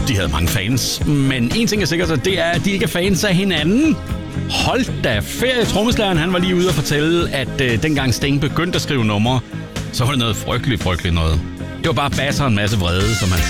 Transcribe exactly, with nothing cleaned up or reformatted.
de havde mange fans. Men en ting er sikkert, at det er, at de ikke er fans af hinanden. Hold da ferie. Trommeslageren, han var lige ude og fortælle, at øh, dengang Sting begyndte at skrive numre, så var det noget frygteligt, frygteligt noget. Det var bare basser og en masse vrede, som han